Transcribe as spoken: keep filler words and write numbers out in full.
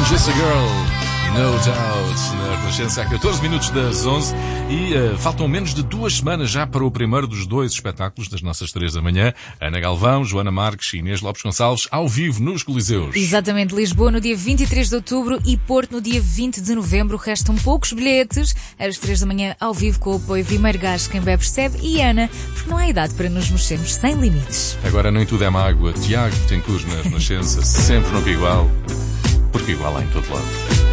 Just a Girl, No Doubt, na Renascença, há catorze minutos das onze e uh, faltam menos de duas semanas já para o primeiro dos dois espetáculos das nossas três da manhã. Ana Galvão, Joana Marques e Inês Lopes Gonçalves, ao vivo nos Coliseus. Exatamente, Lisboa no dia vinte e três de outubro e Porto no dia vinte de novembro. Restam poucos bilhetes, às três da manhã, ao vivo, com o apoio Primeiro Gás, quem bebe percebe, e Ana, porque não há idade para nos mexermos sem limites. Agora nem tudo é mágoa. Tiago Tencourt na Renascença, sempre no igual, porque igual há em todo lado.